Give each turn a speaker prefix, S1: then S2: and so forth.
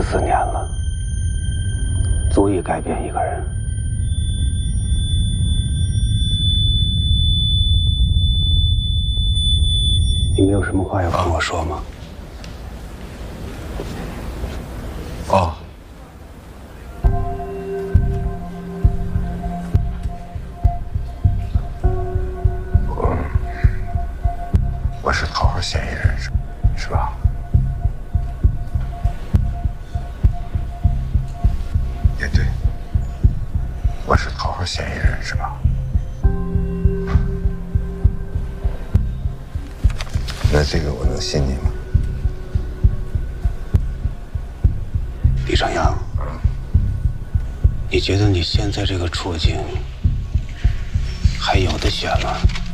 S1: 14年了，足以改变一个人。你们有什么话要跟我说吗？
S2: 哦。我是头号嫌疑人，是吧？也对，我是头号嫌疑人，是吧？那这个我能信你吗？
S1: 李长阳，你觉得你现在这个处境还有的选吗？